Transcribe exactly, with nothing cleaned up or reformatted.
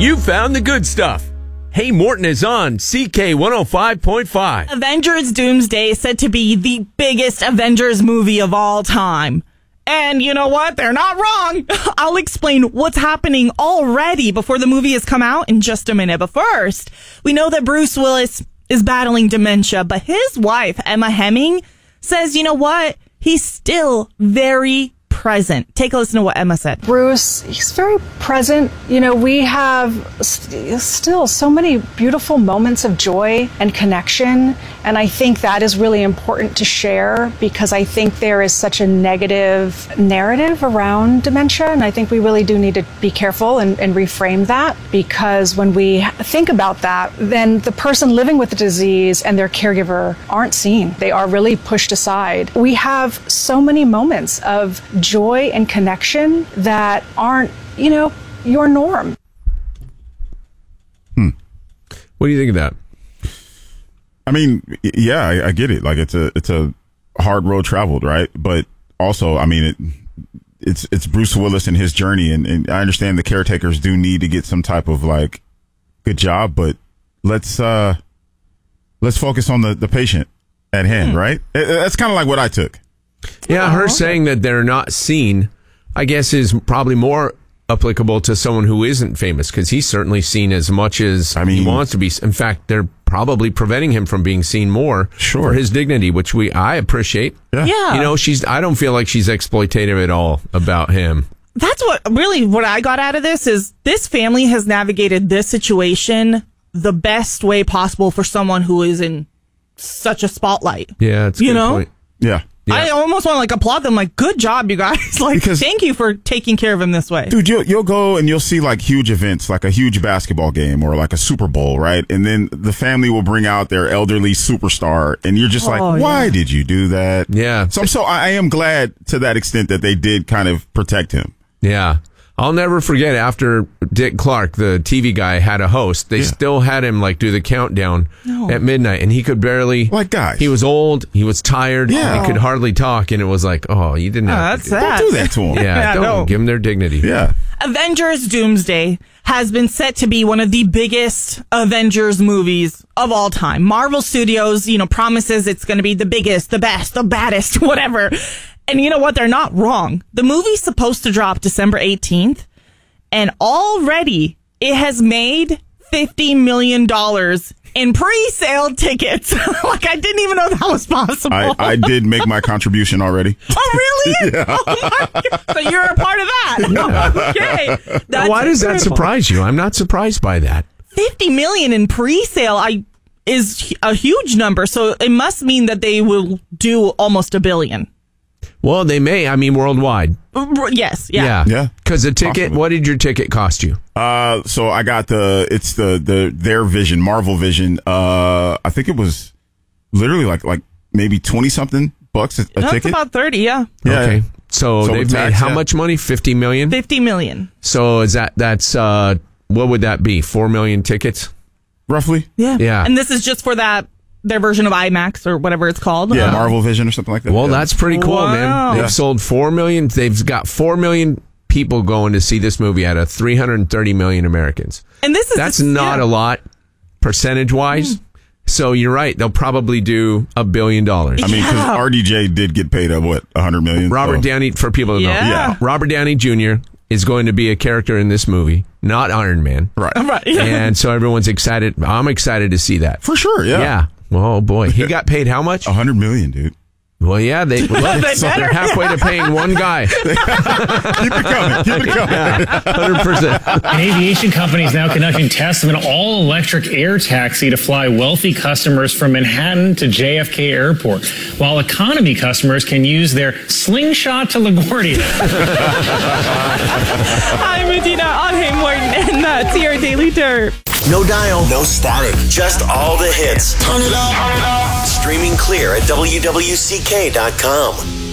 You found the good stuff. Hey Morton is on C K one oh five point five. Avengers Doomsday is said to be the biggest Avengers movie of all time. And you know what? They're not wrong. I'll explain what's happening already before the movie has come out in just a minute. But first, we know that Bruce Willis is battling dementia, but his wife, Emma Hemming, says, you know what? He's still very present. Take a listen to what Emma said. Bruce, he's very present. You know, we have st- still so many beautiful moments of joy and connection. And I think that is really important to share because I think there is such a negative narrative around dementia. And I think we really do need to be careful and, and reframe that, because when we think about that, then the person living with the disease and their caregiver aren't seen. They are really pushed aside. We have so many moments of joy and connection that aren't, you know, your norm. Hmm. What do you think of that? I mean, yeah, I, I get it. Like it's a it's a hard road traveled, right? But also, I mean, it it's it's Bruce Willis and his journey, and, and I understand the caretakers do need to get some type of like good job, but let's uh let's focus on the the patient at hand, hmm. right? It, that's kind of like what I took. Yeah, her saying that they're not seen, I guess, is probably more applicable to someone who isn't famous, because he's certainly seen as much as I mean, he wants to be. In fact, they're probably preventing him from being seen more sure. for his dignity, which we I appreciate. Yeah. yeah. You know, she's. I don't feel like she's exploitative at all about him. That's what really what I got out of this is this family has navigated this situation the best way possible for someone who is in such a spotlight. Yeah, it's a you good know? point. Yeah. Yeah. I almost want to like applaud them, like, good job, you guys. Like, because, thank you for taking care of him this way. Dude, you'll, you'll go and you'll see like huge events, like a huge basketball game or like a Super Bowl, right? And then the family will bring out their elderly superstar, and you're just Oh, like, why yeah. did you do that? Yeah. So, so I am glad to that extent that they did kind of protect him. Yeah. I'll never forget after Dick Clark, the T V guy, had a host, they Yeah. still had him like do the countdown No. at midnight, and he could barely. Like, guys. He was old, he was tired, Yeah. he could hardly talk, and it was like, oh, you didn't Oh, have that's to do sad. Don't do that to him. Yeah, Yeah, don't no. give them their dignity. Yeah. Avengers Doomsday has been set to be one of the biggest Avengers movies of all time. Marvel Studios, you know, promises it's going to be the biggest, the best, the baddest, whatever. And you know what? They're not wrong. The movie's supposed to drop December eighteenth. And already it has made fifty million dollars in pre-sale tickets. Like, I didn't even know that was possible. I, I did make my contribution already. Oh, really? Yeah. Oh, my God. So you're a part of that. Okay. That's Why does that incredible. surprise you? I'm not surprised by that. fifty million in pre-sale I is a huge number. So it must mean that they will do almost a billion. Well, they may. I mean, worldwide. Yes. Yeah. Yeah. Yeah. Because the ticket, Possibly. what did your ticket cost you? Uh, so I got the, it's the, the, their vision, Marvel Vision. Uh, I think it was literally like, like maybe twenty something bucks a, a That's ticket. about thirty. Yeah. Yeah. Okay. So, So they've with made tax, how yeah. much money? fifty million? fifty million. So is that, that's, uh, what would that be? four million tickets? Roughly. Yeah. Yeah. And this is just for that, their version of IMAX or whatever it's called. Yeah. Uh, Marvel Vision or something like that. Well, yeah. that's pretty cool, Wow. man. They've Yeah. sold four million. They've got four million people going to see this movie out of three hundred thirty million Americans. And this is That's not yeah. a lot percentage wise. Mm. So you're right. They'll probably do a billion dollars. I mean, because Yeah. R D J did get paid a what, a hundred million. Robert so. Downey, for people to know, Yeah. Yeah. Robert Downey Junior is going to be a character in this movie, not Iron Man. Right. Right. And so everyone's excited. I'm excited to see that. For sure. Yeah. Yeah. Oh boy, he got paid how much? A hundred million, dude. Well, yeah, they, well, They so better. they're halfway to paying one guy. Keep it coming. Keep it coming. one hundred percent. An aviation company is now conducting tests of an all-electric air taxi to fly wealthy customers from Manhattan to J F K Airport, while economy customers can use their slingshot to LaGuardia. Hi, Medina. I'm Hey Morton, and that's your Daily Dirt. No dial, no static, just all the hits. Turn it up. Streaming clear at W W C K dot com.